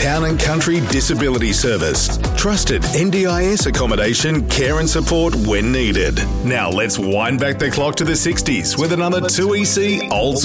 Town and Country Disability Service. Trusted NDIS accommodation, care and support when needed. Now let's wind back the clock to the 60s with another 2EC Old